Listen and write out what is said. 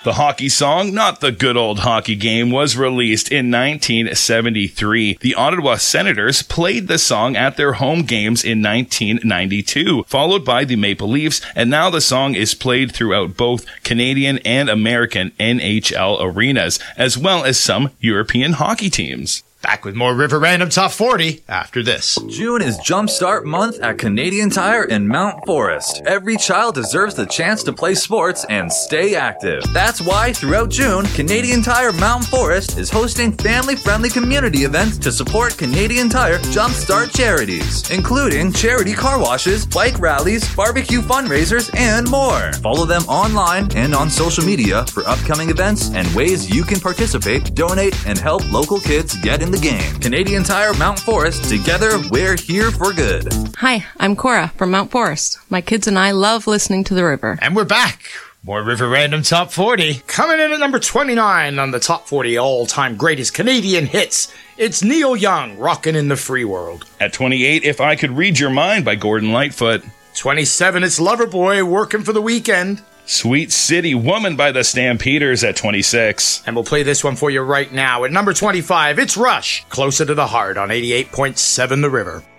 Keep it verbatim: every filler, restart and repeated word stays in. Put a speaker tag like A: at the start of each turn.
A: The hockey song, Not the Good Old Hockey Game, was released in nineteen seventy-three. The Ottawa Senators played the song at their home games in nineteen ninety-two, followed by the Maple Leafs, and now the song is played throughout both Canadian and American N H L arenas, as well as some European hockey teams.
B: Back with more River Random Top forty after this.
C: June is Jumpstart Month at Canadian Tire in Mount Forest. Every child deserves the chance to play sports and stay active. That's why throughout June, Canadian Tire Mount Forest is hosting family-friendly community events to support Canadian Tire Jumpstart charities, including charity car washes, bike rallies, barbecue fundraisers, and more. Follow them online and on social media for upcoming events and ways you can participate, donate, and help local kids get in the game. Canadian Tire Mount Forest, together we're here for good.
D: Hi, I'm Cora from Mount Forest. My kids and I love listening to the river.
B: And we're back. More River Random Top forty. Coming in at number twenty-nine on the Top forty all-time greatest Canadian hits, it's Neil Young, Rockin' in the Free World.
A: At twenty-eight, If I Could Read Your Mind by Gordon Lightfoot.
B: twenty-seven, it's Loverboy, Working for the Weekend.
A: Sweet City Woman by the Stampeders at twenty-six.
B: And we'll play this one for you right now. At number twenty-five, it's Rush, Closer to the Heart on eighty-eight point seven The River.